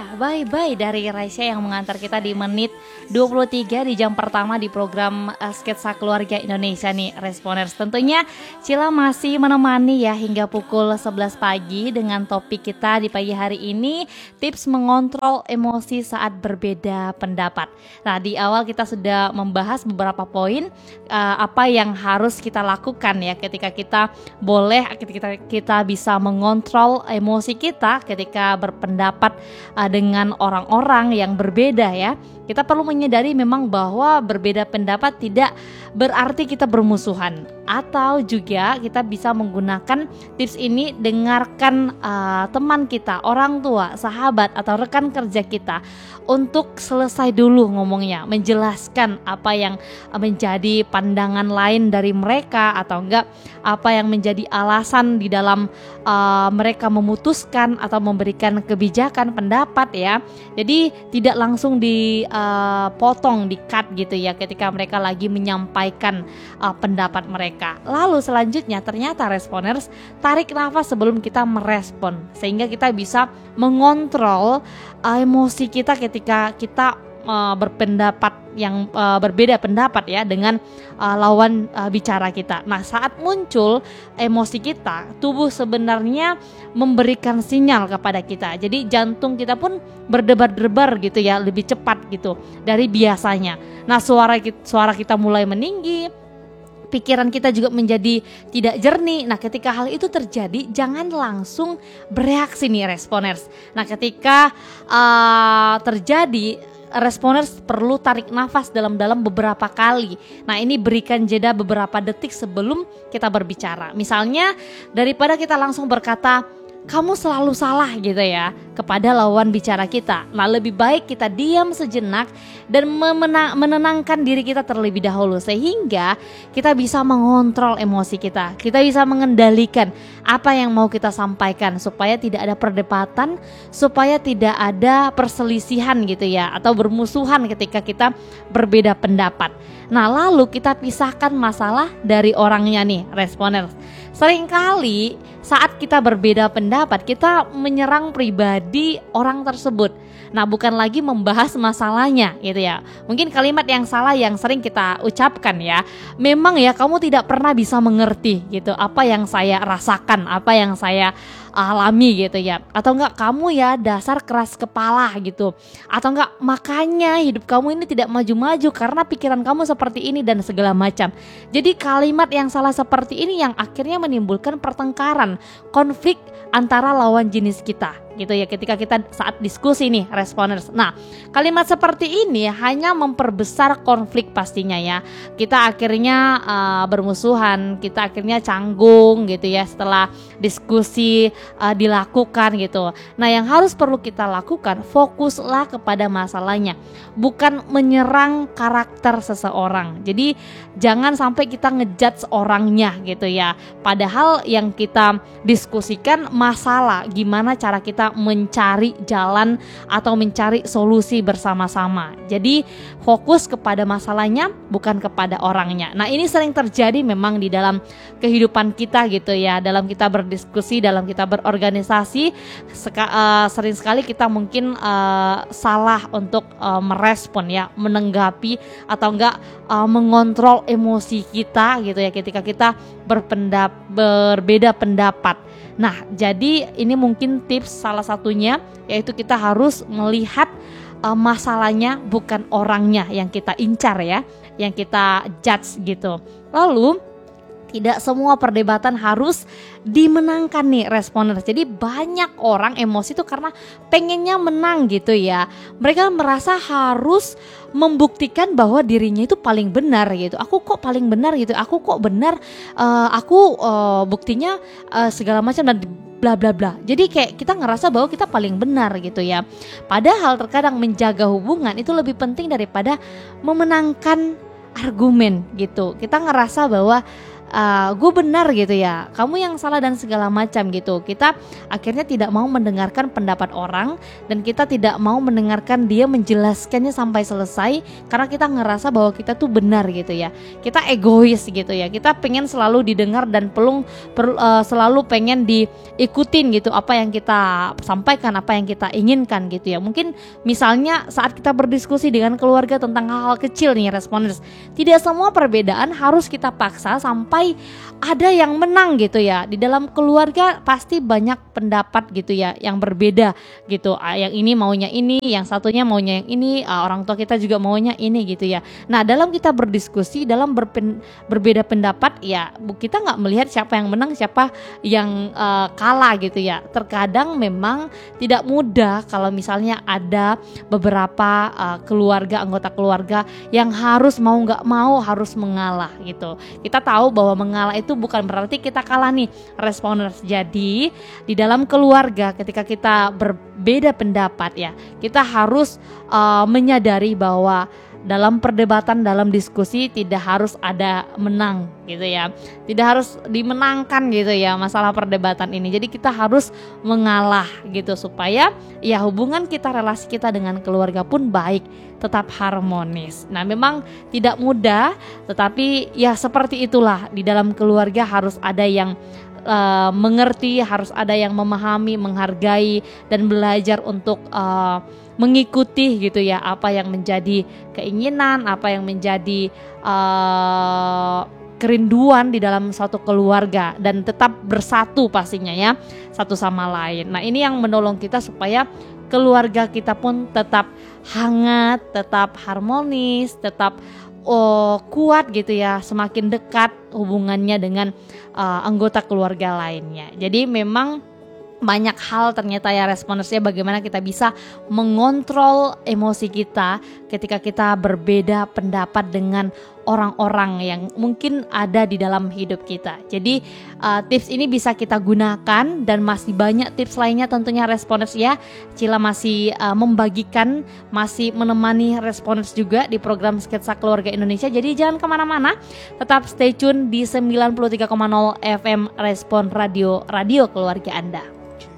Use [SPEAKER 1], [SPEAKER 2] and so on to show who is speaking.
[SPEAKER 1] Ya, bye-bye dari Raisya yang mengantar kita di menit 23 di jam pertama di program Sketsa Keluarga Indonesia nih, Responers. Tentunya Cila masih menemani ya hingga pukul 11 pagi dengan topik kita di pagi hari ini, tips mengontrol emosi saat berbeda pendapat. Nah, di awal kita sudah membahas beberapa poin apa yang harus kita lakukan ya ketika kita bisa mengontrol emosi kita ketika berpendapat dengan orang-orang yang berbeda ya. Kita perlu menyadari memang bahwa berbeda pendapat tidak berarti kita bermusuhan, atau juga kita bisa menggunakan tips ini, dengarkan teman kita, orang tua, sahabat atau rekan kerja kita untuk selesai dulu ngomongnya, menjelaskan apa yang menjadi pandangan lain dari mereka atau enggak apa yang menjadi alasan di dalam mereka memutuskan atau memberikan kebijakan pendapat ya. Jadi tidak langsung dipotong, di-cut gitu ya ketika mereka lagi menyampaikan pendapat mereka. Lalu selanjutnya ternyata Responers, tarik nafas sebelum kita merespon sehingga kita bisa mengontrol emosi kita ketika kita berpendapat yang berbeda pendapat ya dengan lawan bicara kita. Nah, saat muncul emosi kita, tubuh sebenarnya memberikan sinyal kepada kita. Jadi jantung kita pun berdebar-debar gitu ya, lebih cepat gitu dari biasanya. Nah, suara kita mulai meninggi, pikiran kita juga menjadi tidak jernih. Nah, ketika hal itu terjadi, jangan langsung bereaksi nih Responers. Nah, ketika terjadi, Responers perlu tarik nafas dalam-dalam beberapa kali. Nah, ini berikan jeda beberapa detik sebelum kita berbicara. Misalnya, daripada kita langsung berkata, kamu selalu salah gitu ya kepada lawan bicara kita. Nah, lebih baik kita diam sejenak dan menenangkan diri kita terlebih dahulu sehingga kita bisa mengontrol emosi kita. Kita bisa mengendalikan apa yang mau kita sampaikan supaya tidak ada perdebatan, supaya tidak ada perselisihan gitu ya atau bermusuhan ketika kita berbeda pendapat. Nah, lalu kita pisahkan masalah dari orangnya nih, Responers. Seringkali saat kita berbeda pendapat, kita menyerang pribadi orang tersebut. Nah, bukan lagi membahas masalahnya gitu ya. Mungkin kalimat yang salah yang sering kita ucapkan ya, memang ya kamu tidak pernah bisa mengerti gitu apa yang saya rasakan, apa yang saya alami gitu ya. Atau enggak, kamu ya dasar keras kepala gitu. Atau enggak, makanya hidup kamu ini tidak maju-maju karena pikiran kamu seperti ini dan segala macam. Jadi kalimat yang salah seperti ini yang akhirnya menimbulkan pertengkaran, konflik antara lawan jenis kita gitu ya ketika kita saat diskusi nih Responers. Nah, kalimat seperti ini hanya memperbesar konflik pastinya ya. Kita akhirnya bermusuhan, kita akhirnya canggung gitu ya setelah diskusi dilakukan gitu. Nah, yang harus perlu kita lakukan, fokuslah kepada masalahnya, bukan menyerang karakter seseorang. Jadi jangan sampai kita ngejudge orangnya gitu ya. Padahal yang kita diskusikan masalah, gimana cara kita mencari jalan atau mencari solusi bersama-sama. Jadi fokus kepada masalahnya bukan kepada orangnya. Nah, ini sering terjadi memang di dalam kehidupan kita gitu ya. Dalam kita berdiskusi, dalam kita berorganisasi, sering sekali kita mungkin salah untuk merespon ya, menanggapi atau enggak mengontrol emosi kita gitu ya ketika kita berbeda pendapat. Nah, jadi ini mungkin tips salah satunya, yaitu kita harus melihat masalahnya bukan orangnya yang kita incar ya, yang kita judge gitu. Lalu tidak semua perdebatan harus dimenangkan nih Responers. Jadi banyak orang emosi itu karena pengennya menang gitu ya. Mereka merasa harus membuktikan bahwa dirinya itu paling benar gitu. Aku kok paling benar gitu. Aku kok benar. Buktinya segala macam dan bla bla bla. Jadi kayak kita ngerasa bahwa kita paling benar gitu ya. Padahal terkadang menjaga hubungan itu lebih penting daripada memenangkan argumen gitu. Kita ngerasa bahwa gue benar gitu ya, kamu yang salah dan segala macam gitu. Kita akhirnya tidak mau mendengarkan pendapat orang dan kita tidak mau mendengarkan dia menjelaskannya sampai selesai karena kita ngerasa bahwa kita tuh benar gitu ya. Kita egois gitu ya, kita pengen selalu didengar dan selalu pengen diikutin gitu apa yang kita sampaikan, apa yang kita inginkan gitu ya. Mungkin misalnya saat kita berdiskusi dengan keluarga tentang hal-hal kecil nih responders, tidak semua perbedaan harus kita paksa sampai ada yang menang gitu ya. Di dalam keluarga pasti banyak pendapat gitu ya yang berbeda gitu. Yang ini maunya ini, yang satunya maunya yang ini, orang tua kita juga maunya ini gitu ya. Nah, dalam kita berdiskusi, dalam berbeda pendapat ya, kita nggak melihat siapa yang menang, siapa yang kalah gitu ya. Terkadang memang tidak mudah kalau misalnya ada beberapa anggota keluarga yang harus mau nggak mau harus mengalah gitu. Kita tahu bahwa mengalah itu bukan berarti kita kalah nih responders. Jadi di dalam keluarga ketika kita berbeda pendapat ya, kita harus menyadari bahwa dalam perdebatan, dalam diskusi tidak harus ada menang gitu ya. Tidak harus dimenangkan gitu ya masalah perdebatan ini. Jadi kita harus mengalah gitu supaya ya hubungan kita, relasi kita dengan keluarga pun baik, tetap harmonis. Nah, memang tidak mudah, tetapi ya seperti itulah, di dalam keluarga harus ada yang mengerti, harus ada yang memahami, menghargai dan belajar untuk mengikuti gitu ya apa yang menjadi keinginan, apa yang menjadi kerinduan di dalam suatu keluarga dan tetap bersatu pastinya ya satu sama lain. Nah, ini yang menolong kita supaya keluarga kita pun tetap hangat, tetap harmonis, tetap kuat gitu ya, semakin dekat hubungannya dengan anggota keluarga lainnya. Jadi memang banyak hal ternyata ya respondersnya, bagaimana kita bisa mengontrol emosi kita ketika kita berbeda pendapat dengan orang-orang yang mungkin ada di dalam hidup kita. Jadi tips ini bisa kita gunakan dan masih banyak tips lainnya tentunya responders ya. Cila masih membagikan, masih menemani responders juga di program Sketsa Keluarga Indonesia. Jadi jangan kemana-mana, tetap stay tune di 93,0 FM Respon Radio, radio keluarga Anda.